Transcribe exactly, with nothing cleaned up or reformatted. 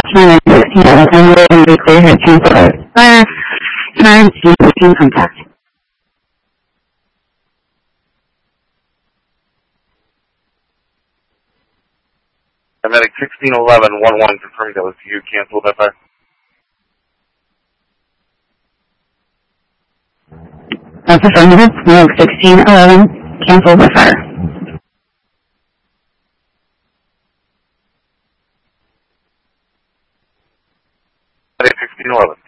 nine sixteen eleven, I'm going to clear head cancel code. Fire nine sixteen contact. Medic sixteen eleven, one one, confirming that was you, cancel that fire. That's affirmative, Medic sixteen eleven, cancel the fire. Medic sixteen eleven.